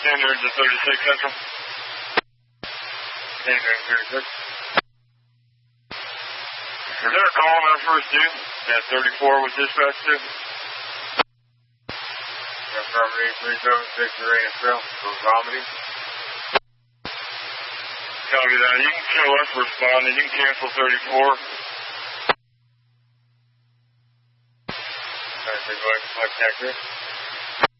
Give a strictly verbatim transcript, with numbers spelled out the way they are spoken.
Standard to thirty-six Central. Standard thirty-six. Is there a call on our first due? At thirty-four with dispatch too? Yeah, property three seven six Uranus Trail. Goes vomiting. Copy that. You can show us responding. You can cancel thirty-four. Alright, so go ahead and select connector.